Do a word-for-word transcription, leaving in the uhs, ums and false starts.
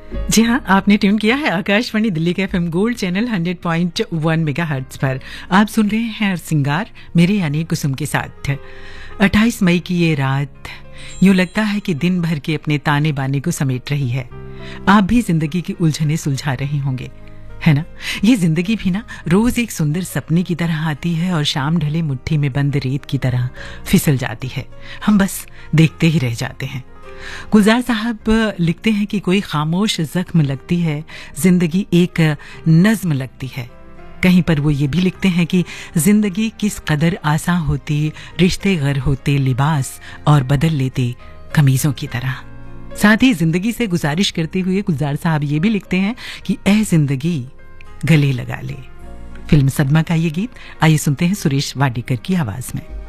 जी हाँ, आपने ट्यून किया है आकाशवाणी दिल्ली के FM gold channel hundred point one megahertz पर। आप सुन रहे हैं सिंगार मेरे यानी कुसुम के साथ। अट्ठाईस मई की ये रात यूं लगता है कि दिन भर के अपने ताने बाने को समेट रही है। आप भी जिंदगी की उलझने सुलझा रहे होंगे, है ना? ये जिंदगी भी ना रोज एक सुंदर सपने की तरह आती है और शाम ढले मुट्ठी में बंद रेत की तरह फिसल जाती है। हम बस देखते ही रह जाते हैं। गुलजार साहब लिखते हैं कि कोई खामोश जख्म लगती है, जिंदगी एक नज्म लगती है। कहीं पर वो ये भी लिखते हैं कि जिंदगी किस कदर आसान होती, रिश्ते गर होते लिबास और बदल लेते कमीजों की तरह। साथ ही जिंदगी से गुजारिश करते हुए गुलजार साहब ये भी लिखते हैं कि ऐ जिंदगी गले लगा ले। फिल्म सदमा का ये गीत आइए सुनते हैं सुरेश वाडेकर की आवाज में।